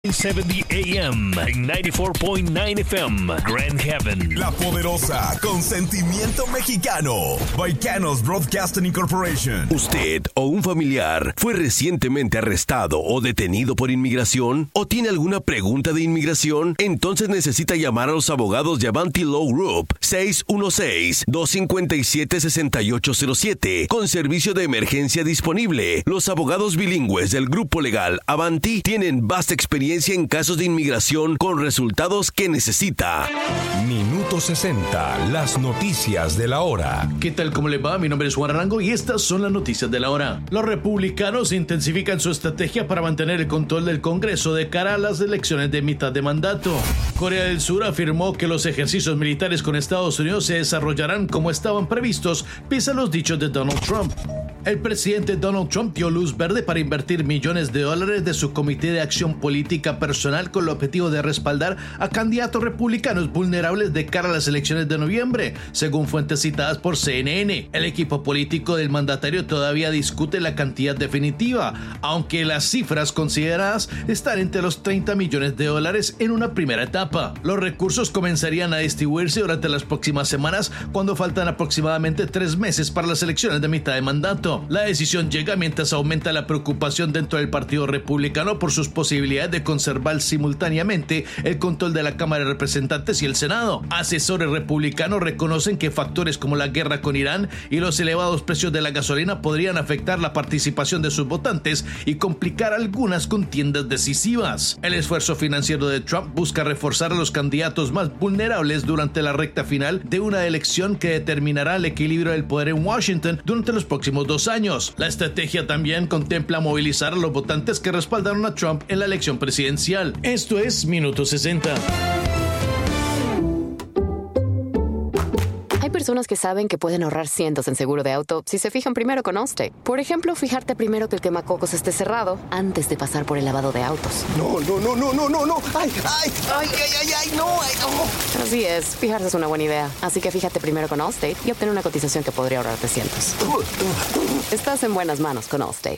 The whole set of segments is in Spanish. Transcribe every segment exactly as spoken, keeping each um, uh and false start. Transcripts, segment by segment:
setenta A M en noventa y cuatro punto nueve F M, Grand Haven. La Poderosa, con sentimiento mexicano. Baicanos Broadcasting Incorporation. ¿Usted o un familiar fue recientemente arrestado o detenido por inmigración? ¿O tiene alguna pregunta de inmigración? Entonces necesita llamar a los abogados de Avanti Law Group seis uno seis, dos cinco siete, seis ocho cero siete con servicio de emergencia disponible. Los abogados bilingües del grupo legal Avanti tienen vasta experiencia en casos de inmigración con resultados que necesita. Minuto sesenta, las noticias de la hora. ¿Qué tal? ¿Cómo le va? Mi nombre es Juan Arango y estas son las noticias de la hora. Los republicanos intensifican su estrategia para mantener el control del Congreso de cara a las elecciones de mitad de mandato. Corea del Sur afirmó que los ejercicios militares con Estados Unidos se desarrollarán como estaban previstos, pese a los dichos de Donald Trump. El presidente Donald Trump dio luz verde para invertir millones de dólares de su Comité de Acción Política Personal con el objetivo de respaldar a candidatos republicanos vulnerables de cara a las elecciones de noviembre, según fuentes citadas por C N N. El equipo político del mandatario todavía discute la cantidad definitiva, aunque las cifras consideradas están entre los treinta millones de dólares en una primera etapa. Los recursos comenzarían a distribuirse durante las próximas semanas, cuando faltan aproximadamente tres meses para las elecciones de mitad de mandato. La decisión llega mientras aumenta la preocupación dentro del Partido Republicano por sus posibilidades de conservar simultáneamente el control de la Cámara de Representantes y el Senado. Asesores republicanos reconocen que factores como la guerra con Irán y los elevados precios de la gasolina podrían afectar la participación de sus votantes y complicar algunas contiendas decisivas. El esfuerzo financiero de Trump busca reforzar a los candidatos más vulnerables durante la recta final de una elección que determinará el equilibrio del poder en Washington durante los próximos dos años. La estrategia también contempla movilizar a los votantes que respaldaron a Trump en la elección presidencial. Esto es Minuto sesenta. Hay personas que saben que pueden ahorrar cientos en seguro de auto si se fijan primero con Allstate. Por ejemplo, fijarte primero que el quemacocos esté cerrado antes de pasar por el lavado de autos. No, no, no, no, no, no, no. Ay, ay, ay, ay, ay, ay, no, ay, no. Así es, fijarse es una buena idea. Así que fíjate primero con Allstate y obtén una cotización que podría ahorrarte cientos. Estás en buenas manos con Allstate.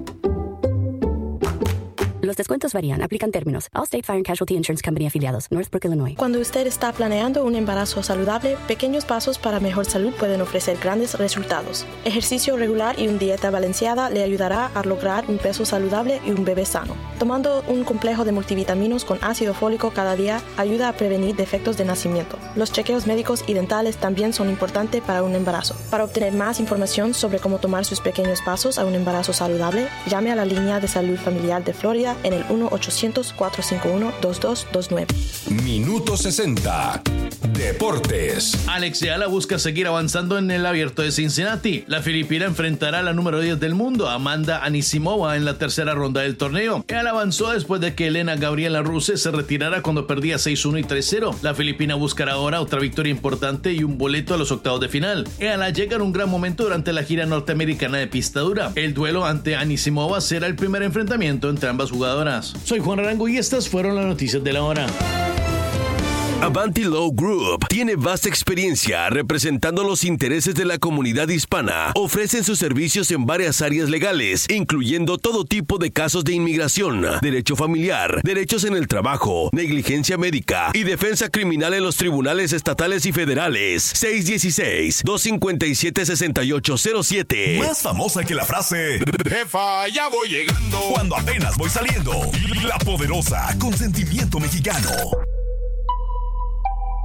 Los descuentos varían. Aplican términos. Allstate Fire and Casualty Insurance Company afiliados. Northbrook, Illinois. Cuando usted está planeando un embarazo saludable, pequeños pasos para mejor salud pueden ofrecer grandes resultados. Ejercicio regular y una dieta balanceada le ayudará a lograr un peso saludable y un bebé sano. Tomando un complejo de multivitaminos con ácido fólico cada día ayuda a prevenir defectos de nacimiento. Los chequeos médicos y dentales también son importantes para un embarazo. Para obtener más información sobre cómo tomar sus pequeños pasos a un embarazo saludable, llame a la línea de salud familiar de Florida en el uno ochocientos, cuatro cinco uno, dos dos dos nueve. Minuto sesenta. Deportes. Alex Eala busca seguir avanzando en el Abierto de Cincinnati. La filipina enfrentará a la número diez del mundo, Amanda Anisimova, en la tercera ronda del torneo. Eala avanzó después de que Elena Gabriela Ruse se retirara cuando perdía seis uno y tres cero. La filipina buscará ahora otra victoria importante y un boleto a los octavos de final. Eala llega en un gran momento durante la gira norteamericana de pista dura. El duelo ante Anisimova será el primer enfrentamiento entre ambas jugadoras. Soy Juan Arango y estas fueron las noticias de la hora. Avanti Law Group tiene vasta experiencia representando los intereses de la comunidad hispana. Ofrecen sus servicios en varias áreas legales, incluyendo todo tipo de casos de inmigración, derecho familiar, derechos en el trabajo, negligencia médica y defensa criminal en los tribunales estatales y federales. seis uno seis, dos cinco siete, seis ocho cero siete. Más famosa que la frase Jefa, ya voy llegando. Cuando apenas voy saliendo. La Poderosa, con sentimiento mexicano.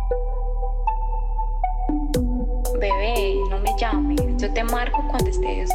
Bebé, no me llames. Yo te marco cuando estés